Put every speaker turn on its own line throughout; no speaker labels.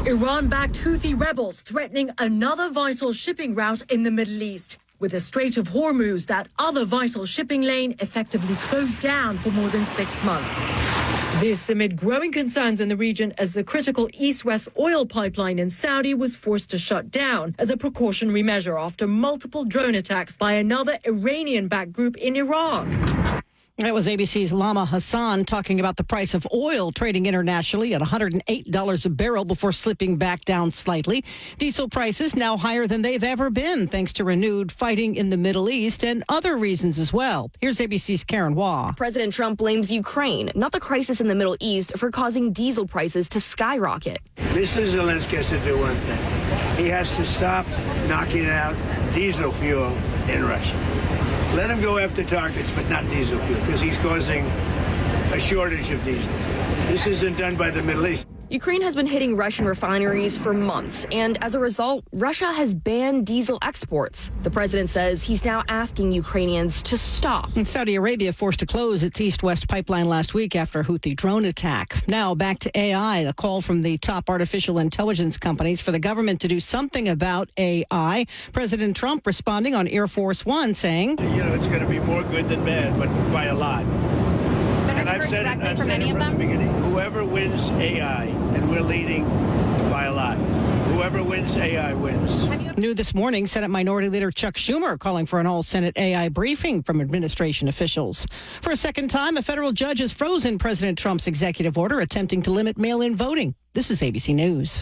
Iran-backed Houthi rebels threatening another vital shipping route in the Middle East, with the Strait of Hormuz, that other vital shipping lane, effectively closed down for more than 6 months. This amid growing concerns in the region as the critical east-west oil pipeline in Saudi was forced to shut down as a precautionary measure after multiple drone attacks by another Iranian-backed group in Iraq.
That was ABC's Lama Hassan talking about the price of oil trading internationally at $108 a barrel before slipping back down slightly. Diesel prices now higher than they've ever been, thanks to renewed fighting in the Middle East and other reasons as well. Here's ABC's Karen Waugh.
President Trump blames Ukraine, not the crisis in the Middle East, for causing diesel prices to skyrocket.
Mr. Zelensky has to do one thing. He has to stop knocking out diesel fuel in Russia. Let him go after targets, but not diesel fuel, because he's causing a shortage of diesel fuel. This isn't done by the Middle East.
Ukraine has been hitting Russian refineries for months, and as a result, Russia has banned diesel exports. The president says he's now asking Ukrainians to stop.
And Saudi Arabia forced to close its east-west pipeline last week after a Houthi drone attack. Now back to AI, a call from the top artificial intelligence companies for the government to do something about AI. President Trump responding on Air Force One saying,
It's going to be more good than bad, but by a lot. And I've said it from the beginning. Whoever wins AI, and we're leading by a lot. Whoever wins AI wins.
New this morning, Senate Minority Leader Chuck Schumer calling for an all-Senate AI briefing from administration officials. For a second time, a federal judge has frozen President Trump's executive order attempting to limit mail-in voting. This is ABC News.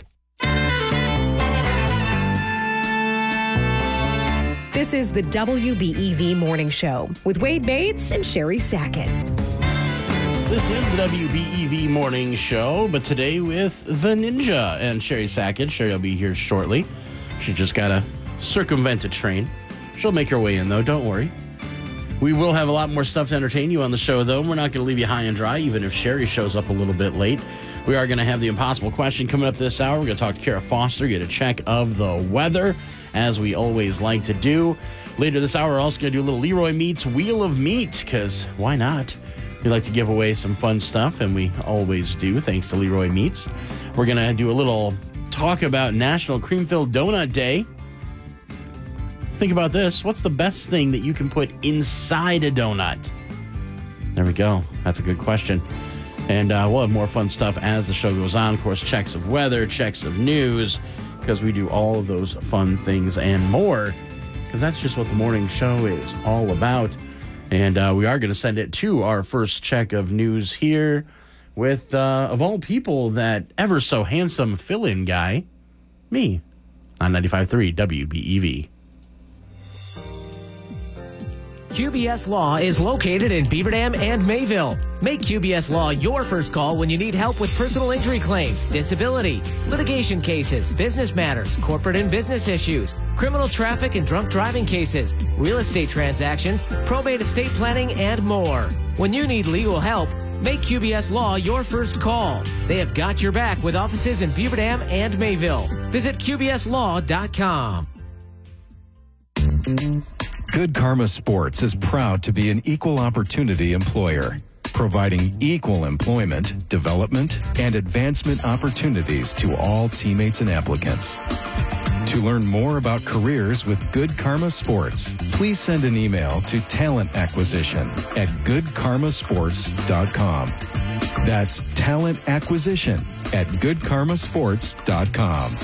This is the WBEV Morning Show with Wade Bates and Sherry Sackett.
This is the WBEV Morning Show, but today with the Ninja and Sherry Sackett. Sherry will be here shortly. She just got to circumvent a train. She'll make her way in, though. Don't worry. We will have a lot more stuff to entertain you on the show, though. We're not going to leave you high and dry, even if Sherry shows up a little bit late. We are going to have the impossible question coming up this hour. We're going to talk to Kara Foster, get a check of the weather, as we always like to do. Later this hour, we're also going to do a little Leroy Meats Wheel of Meat, because why not? We like to give away some fun stuff, and we always do, thanks to Leroy Meats. We're going to do a little talk about National Cream-Filled Donut Day. Think about this. What's the best thing that you can put inside a donut? There we go. That's a good question. And we'll have more fun stuff as the show goes on. Of course, checks of weather, checks of news, because we do all of those fun things and more, because that's just what the morning show is all about. And we are going to send it to our first check of news here with, of all people, that ever so handsome fill-in guy, me, on 95.3 WBEV.
QBS Law is located in Beaver Dam and Mayville. Make QBS Law your first call when you need help with personal injury claims, disability, litigation cases, business matters, corporate and business issues, criminal traffic and drunk driving cases, real estate transactions, probate estate planning, and more. When you need legal help, make QBS Law your first call. They have got your back with offices in Beaver Dam and Mayville. Visit QBSLaw.com.
Good Karma Sports is proud to be an equal opportunity employer, providing equal employment, development, and advancement opportunities to all teammates and applicants. To learn more about careers with Good Karma Sports, please send an email to talentacquisition@goodkarmasports.com. That's talentacquisition@goodkarmasports.com.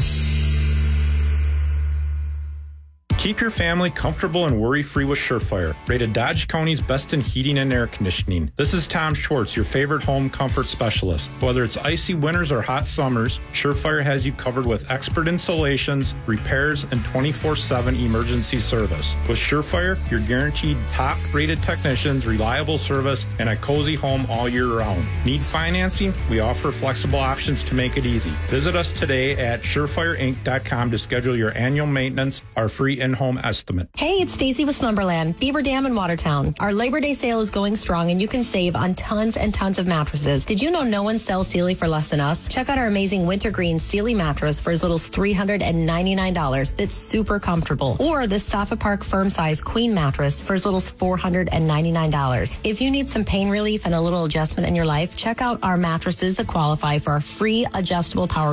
Keep your family comfortable and worry-free with Surefire, rated Dodge County's best in heating and air conditioning. This is Tom Schwartz, your favorite home comfort specialist. Whether it's icy winters or hot summers, Surefire has you covered with expert installations, repairs, and 24/7 emergency service. With Surefire, you're guaranteed top-rated technicians, reliable service, and a cozy home all year round. Need financing? We offer flexible options to make it easy. Visit us today at surefireinc.com to schedule your annual maintenance, our free in-home estimate.
Hey, it's Stacy with Slumberland, Beaver Dam in Watertown. Our Labor Day sale is going strong and you can save on tons and tons of mattresses. Did you know no one sells Sealy for less than us? Check out our amazing wintergreen Sealy mattress for as little as $399. That's super comfortable. Or the Safa Park firm size queen mattress for as little as $499. If you need some pain relief and a little adjustment in your life, check out our mattresses that qualify for our free adjustable power